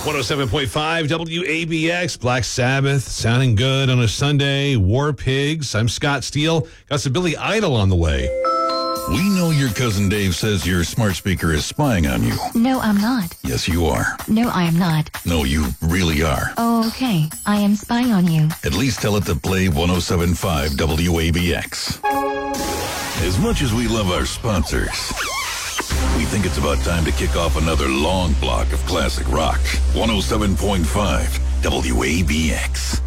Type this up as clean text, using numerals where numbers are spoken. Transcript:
107.5 WABX, Black Sabbath, sounding good on a Sunday. War Pigs. I'm Scott Steele. Got some Billy Idol on the way. We know your cousin Dave says your smart speaker is spying on you. No, I'm not. Yes, you are. No, I am not. No, you really are. Oh, okay. I am spying on you. At least tell it to play 107.5 WABX. As much as we love our sponsors, we think it's about time to kick off another long block of classic rock. 107.5 WABX.